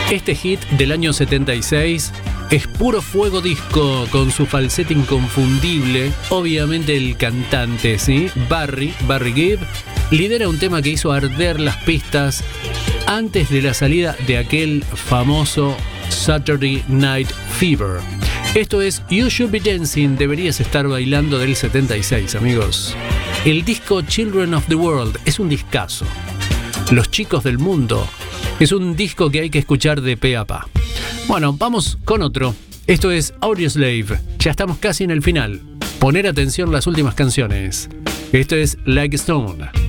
Este hit del año 76 es puro fuego disco con su falsete inconfundible. Obviamente el cantante, ¿sí? Barry Gibb, lidera un tema que hizo arder las pistas antes de la salida de aquel famoso Saturday Night Fever. Esto es You Should Be Dancing, deberías estar bailando, del 76, amigos. El disco Children of the World es un discazo. Los chicos del mundo es un disco que hay que escuchar de pe a pa. Bueno, vamos con otro. Esto es Audioslave. Ya estamos casi en el final. Poner atención las últimas canciones. Esto es Like a Stone.